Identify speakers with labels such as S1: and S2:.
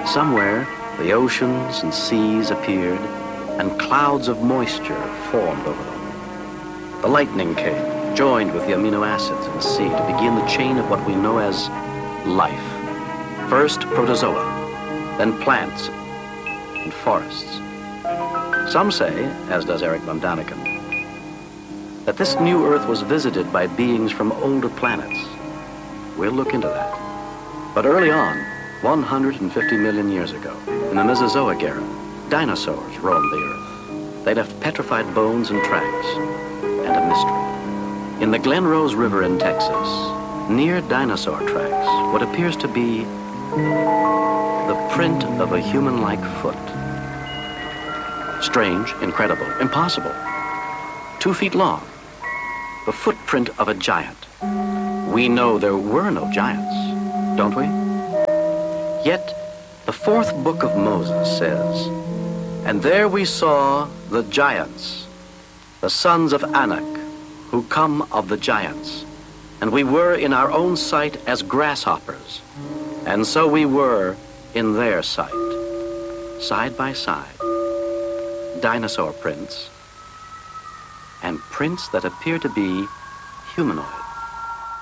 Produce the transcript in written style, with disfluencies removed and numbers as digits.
S1: Somewhere, the oceans and seas appeared, and clouds of moisture formed over them. The lightning came, joined with the amino acids in the sea to begin the chain of what we know as life. First protozoa, then plants and forests. Some say, as does Eric von Daniken, that this new Earth was visited by beings from older planets. We'll look into that. But early on, 150 million years ago, in the Mesozoic era, dinosaurs roamed the Earth. They left petrified bones and tracks, and a mystery. In the Glen Rose River in Texas, near dinosaur tracks, what appears to be the print of a human-like foot. Strange, incredible, impossible. 2 feet long, the footprint of a giant. We know there were no giants, don't we? Yet, the 4th book of Moses says, "And there we saw the giants, the sons of Anak, who come of the giants. And we were in our own sight as grasshoppers, and so we were in their sight." Side by side, dinosaur prints and prints that appear to be humanoid.